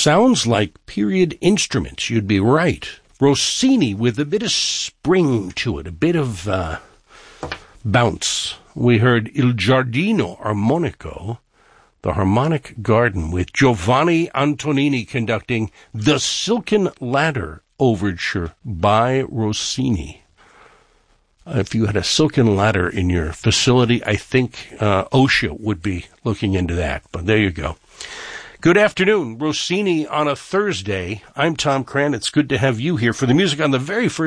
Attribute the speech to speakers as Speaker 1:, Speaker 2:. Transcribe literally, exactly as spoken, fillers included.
Speaker 1: sounds like period instruments. You'd be right. Rossini with a bit of spring to it, a bit of uh, bounce. We heard Il Giardino Armonico, the Harmonic Garden, with Giovanni Antonini conducting the Silken Ladder Overture by Rossini. Uh, if you had a silken ladder in your facility, I think uh, OSHA would be looking into that. But there you go. Good afternoon, Rossini on a Thursday. I'm Tom Cran. It's good to have you here for the music on the very first